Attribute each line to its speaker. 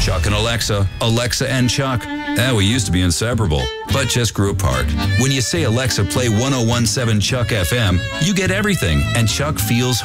Speaker 1: Chuck and Alexa, Alexa and Chuck. We used to be inseparable, but just grew apart. When you say, Alexa, play 1017 Chuck FM, you get everything, and Chuck feels